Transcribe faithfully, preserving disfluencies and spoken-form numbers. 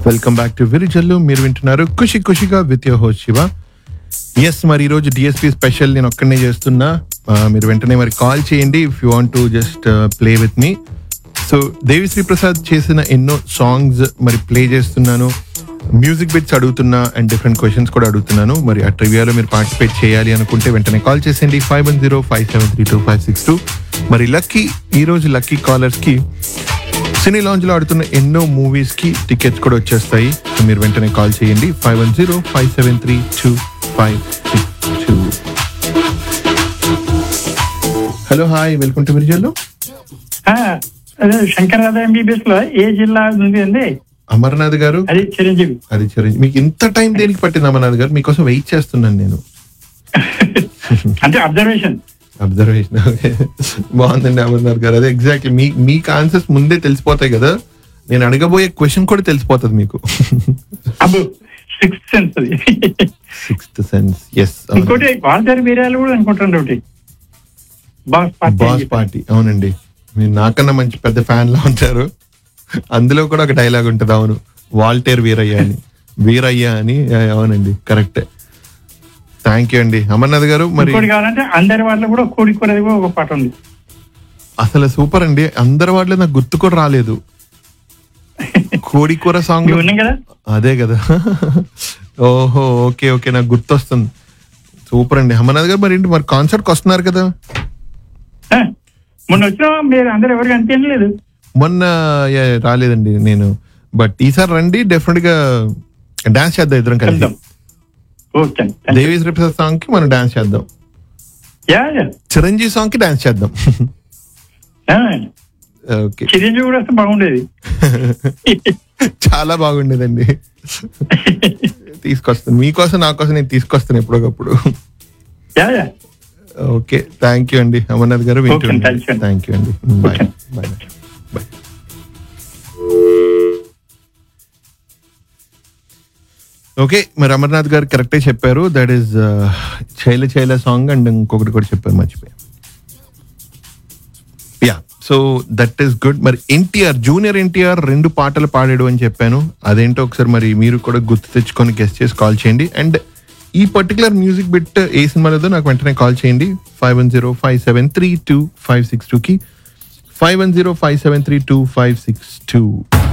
Welcome back to Virijallu. మీరు వింటున్నారు ఖుషి ఖుషిగా with your host Shiva. Yes, మరి ఈరోజు డిఎస్పీ స్పెషల్ నేను ఒక్కడనే చేస్తున్నా. Uh, మీరు వెంటనే మరి కాల్ చేయండి if you want to just play with me. So Devi Sri Prasad చేసిన ఎన్నో సాంగ్స్ మరి ప్లే చేస్తున్నాను, మ్యూజిక్ బిట్స్ అడుగుతున్నా అండ్ డిఫరెంట్ క్వశ్చన్స్ కూడా అడుగుతున్నాను. మరి ఆ ట్రివియాలో మీరు పార్టిసిపేట్ చేయాలి అనుకుంటే వెంటనే కాల్ చేసేయండి five one zero five seven three two five six two. మరి లక్కీ ఈరోజు లక్కీ కాలర్స్కి సినీ లాంజ్లో ఆడుతున్న ఎన్నో మూవీస్కి టికెట్స్ కూడా వచ్చేస్తాయి. సో మీరు వెంటనే కాల్ చేయండి five one zero five seven three two five six two. Hello, hi, welcome to Virijallu. Shankar Dada MBBS లో ఏ జిల్లా ఉంది అండి? అమర్నాథ్ గారు. అది చిరంజీవి. అది చిరంజీవి. మీకు ఇంత టైం దేనికి పట్టింది అమర్నాథ్ గారు? మీకోసం వెయిట్ చేస్తున్నాను నేను. అంటే అబ్జర్వేషన్ అబ్జర్వేషన్ బాగుందండి అమర్నాథ్ గారు. అదే ఎగ్జాక్ట్లీ మీ మీకు ఆన్సర్స్ ముందే తెలిసిపోతాయి కదా, నేను అడగబోయే క్వశ్చన్ కూడా తెలిసిపోతుంది మీకు. సిక్స్త్ సెన్స్ అది. Sixth sense. ఎస్. ఇంకోటి వాల్తేరు వీరాలు కూడా అనుకుంటాను ఒకటి. Boss boss party. అవునండి, మీరు నాకన్నా మంచి పెద్ద ఫ్యాన్ లా ఉంటారు. అందులో కూడా ఒక డైలాగ్ ఉంటుంది. అవును, వాల్టేర్ వీరయ్య అని, వీరయ్య అని. అవునండి, కరెక్టే. థ్యాంక్ యూ అండి అమర్నాథ్ గారు. మరి కావాలంటే అందరి వాళ్ళ కూడా కోడి కూరది కూడా ఒక పాట ఉంది. అసలు సూపర్ అండి. అందరి వాటిలో నాకు గుర్తు కూడా రాలేదు. కోడి కూర సాంగ్ కదా. అదే కదా. ఓహో, ఓకే ఓకే, నాకు గుర్తొస్తుంది. సూపర్ అండి అమర్నాథ్ గారు. మరి ఏంటి మరి కాన్సర్ట్కి వస్తున్నారు కదా? మొన్న వచ్చిన మీరు అందరు ఎవరికి అనిపించలేదు. మొన్న రాలేదండి నేను, బట్ ఈసారి రండి, డెఫినెట్ గా డాన్స్ చేద్దాం ఇద్దరం కలిసి. దేవిశ్రీ ప్రసాద్ సాంగ్ కి మనం డాన్స్ చేద్దాం, చిరంజీవి సాంగ్ కి డాన్స్ చేద్దాం. ఓకే, చిరంజీవి కూడా వస్తే బాగుండేది. చాలా బాగుండేదండి. తీసుకొస్తాను మీకోసం, నా కోసం నేను తీసుకొస్తాను ఎప్పుడొకప్పుడు. ఓకే, థ్యాంక్ యూ అండి అమర్నాథ్ గారు. థ్యాంక్ యూ అండి. Bye bye bye. ఓకే, మరి అమర్నాథ్ గారు కరెక్టే చెప్పారు. That is చైల చైల song. అండ్ ఇంకొకటి కూడా చెప్పారు, మర్చిపోయా. Yeah, so that is good. మరి ఎన్టీఆర్, జూనియర్ ఎన్టీఆర్ రెండు పాటలు పాడాడు అని చెప్పాను. అదేంటో ఒకసారి మరి మీరు కూడా గుర్తు తెచ్చుకొని గెస్ట్ చేసి కాల్ చేయండి. అండ్ ఈ పర్టికులర్ మ్యూజిక్ బిట్ ఏ సినిమాలో నాకు వెంటనే కాల్ చేయండి five one zero five seven three two five six two కి five one zero five seven three two five six two.